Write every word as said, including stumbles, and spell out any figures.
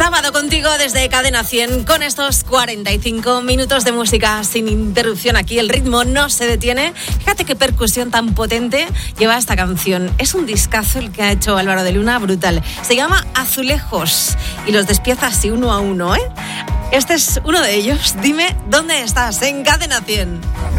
Sábado contigo desde Cadena cien con estos cuarenta y cinco minutos de música sin interrupción. Aquí el ritmo no se detiene. Fíjate qué percusión tan potente lleva esta canción. Es un discazo el que ha hecho Álvaro de Luna, brutal. Se llama Azulejos y los despieza así uno a uno, ¿eh? Este es uno de ellos. Dime dónde estás en Cadena cien.